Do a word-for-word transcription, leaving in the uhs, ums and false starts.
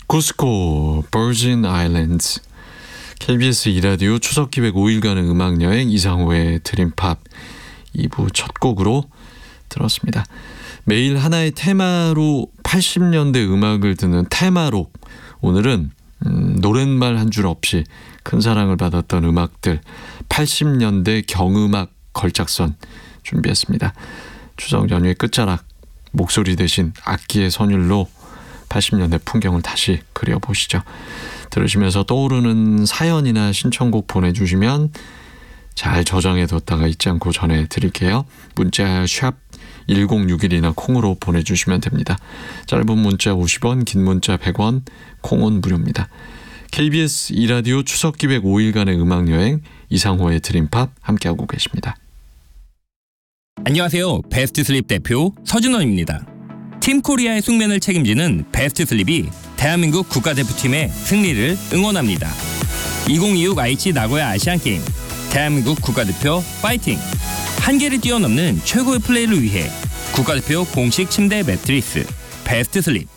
쿠스코, 버진 아일랜드. 케이비에스 이 라디오 추석 기획 오 일간의 음악여행 이상호의 드림팝 이 부 첫 곡으로 들었습니다. 매일 하나의 테마로 팔십 년대 음악을 듣는 테마록. 오늘은 음, 노랫말 한 줄 없이 큰 사랑을 받았던 음악들 팔십 년대 경음악 걸작선 준비했습니다. 추석 연휴의 끝자락 목소리 대신 악기의 선율로 팔십 년대 풍경을 다시 그려보시죠. 들으시면서 떠오르는 사연이나 신청곡 보내주시면 잘 저장해뒀다가 잊지 않고 전해드릴게요. 문자 샵 일공육일이나 콩으로 보내주시면 됩니다. 짧은 문자 오십 원, 긴 문자 백 원, 콩은 무료입니다. 케이비에스 이 라디오 추석 기획 오 일간의 음악여행 이상호의 드림팝 함께하고 계십니다. 안녕하세요. 베스트 슬립 대표 서준원입니다. 팀 코리아의 숙면을 책임지는 베스트 슬립이 대한민국 국가대표팀의 승리를 응원합니다. 이천이십육 아이치 나고야 아시안게임 대한민국 국가대표 파이팅! 한계를 뛰어넘는 최고의 플레이를 위해 국가대표 공식 침대 매트리스 베스트 슬립.